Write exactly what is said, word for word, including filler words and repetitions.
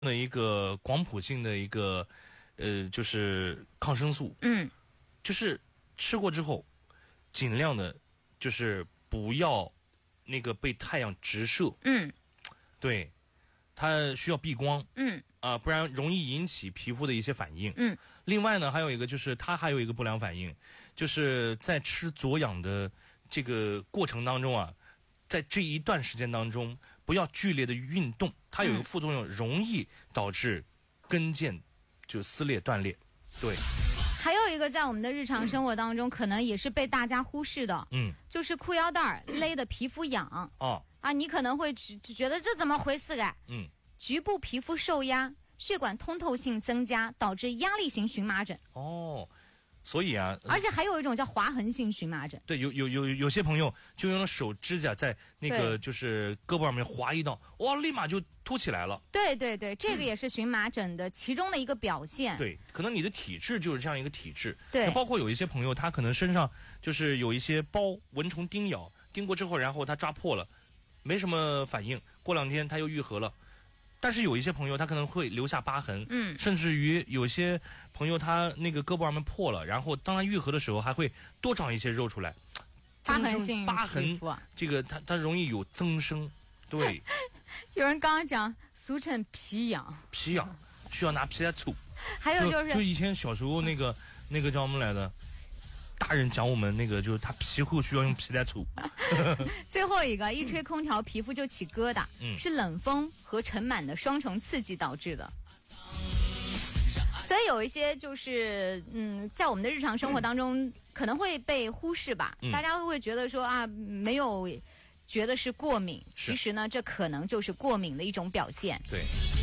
的一个广谱性的一个呃，就是抗生素， 嗯， 就是吃过之后，尽量的，就是不要那个被太阳直射， 嗯， 对，它需要避光， 嗯啊、不然容易引起皮肤的一些反应。 嗯， 另外呢，还有一个就是它还有一个不良反应，就是在吃左氧的这个过程当中啊，在这一段时间当中，不要剧烈的运动，它有一个副作用，容易导致跟腱就撕裂断裂。对， 还有一个在我们的日常生活当中，可能也是被大家忽视的， 嗯， 就是裤腰带儿勒的皮肤痒哦， 啊，你可能会只只觉得这怎么回事哎？ 嗯， 局部皮肤受压，血管通透性增加，导致压力型荨麻疹。 哦，所以啊， 而且还有一种叫划痕性荨麻疹。 对，有有有有些朋友就用手指甲在那个对就是胳膊上面划一道，哇，立马就凸起来了。 对对对，这个也是荨麻疹的其中的一个表现。 对，可能你的体质就是这样一个体质。 对那包括有一些朋友，他可能身上就是有一些包蚊虫叮咬，叮过之后，然后他抓破了，没什么反应，过两天他又愈合了。但是有一些朋友他可能会留下疤痕， 嗯， 甚至于有些朋友他那个胳膊上面破了，然后当他愈合的时候还会多长一些肉出来。 疤痕性疤痕皮肤啊， 这个它它容易有增生，对， 有人刚刚讲俗称皮痒， 皮痒需要拿皮来搓。 还有就是就以前小时候那个那个叫什么来的，大人讲我们那个就是他皮厚需要用皮来搓。 最后一个，一吹空调皮肤就起疙瘩， 嗯是冷风和尘螨的双重刺激导致的。所以有一些就是嗯，在我们的日常生活当中可能会被忽视吧， 嗯大家会觉得说啊没有觉得是过敏， 是其实呢这可能就是过敏的一种表现。 对。